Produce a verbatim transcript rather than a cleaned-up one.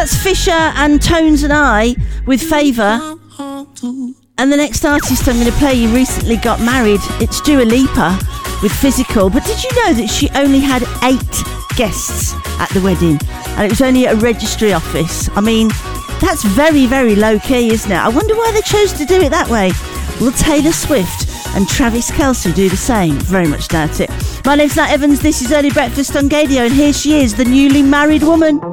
that's Fisher and Tones and I with Favour. And the next artist I'm going to play you recently got married. It's Dua Lipa with Physical. But did you know that she only had eight guests at the wedding? And it was only at a registry office. I mean, that's very, very low key, isn't it? I wonder why they chose to do it that way. Will Taylor Swift and Travis Kelce do the same? Very much doubt it. My name's Nat Evans. This is Early Breakfast on Gadio. And here she is, the newly married woman.